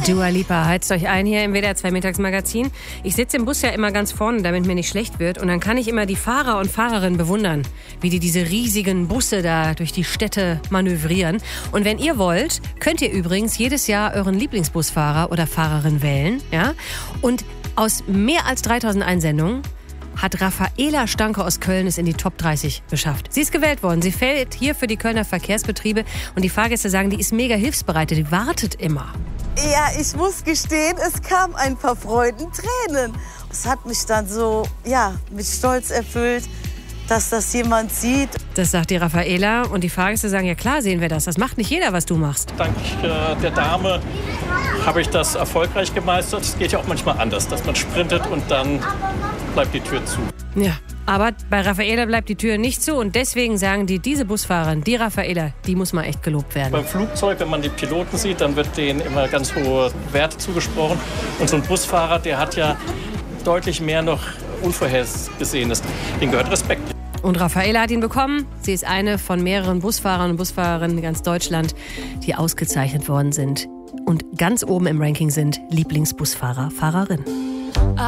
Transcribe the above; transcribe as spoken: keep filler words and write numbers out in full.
Dua Lipa heizt euch ein hier im W D R zwei Mittagsmagazin. Ich sitze im Bus ja immer ganz vorne, damit mir nicht schlecht wird. Und dann kann ich immer die Fahrer und Fahrerinnen bewundern, wie die diese riesigen Busse da durch die Städte manövrieren. Und wenn ihr wollt, könnt ihr übrigens jedes Jahr euren Lieblingsbusfahrer oder Fahrerin wählen. Ja? Und aus mehr als dreitausend Einsendungen hat Raffaela Stanke aus Köln es in die Top dreißig geschafft. Sie ist gewählt worden. Sie fährt hier für die Kölner Verkehrsbetriebe. Und die Fahrgäste sagen, die ist mega hilfsbereit. Die wartet immer. Ja, ich muss gestehen, es kam ein paar Freudentränen. Es hat mich dann so, ja, mit Stolz erfüllt, dass das jemand sieht. Das sagt die Raffaela. Und die Fahrgäste sagen, ja klar sehen wir das. Das macht nicht jeder, was du machst. Dank äh, der Dame habe ich das erfolgreich gemeistert. Es geht ja auch manchmal anders, dass man sprintet und dann bleibt die Tür zu. Ja, aber bei Raffaela bleibt die Tür nicht zu. Und deswegen sagen die, diese Busfahrerin, die Raffaela, die muss mal echt gelobt werden. Beim Flugzeug, wenn man die Piloten sieht, dann wird denen immer ganz hohe Werte zugesprochen. Und so ein Busfahrer, der hat ja deutlich mehr noch Unvorhergesehenes. Dem gehört Respekt. Und Raffaela hat ihn bekommen. Sie ist eine von mehreren Busfahrern und Busfahrerinnen in ganz Deutschland, die ausgezeichnet worden sind und ganz oben im Ranking sind Lieblingsbusfahrer, Fahrerin.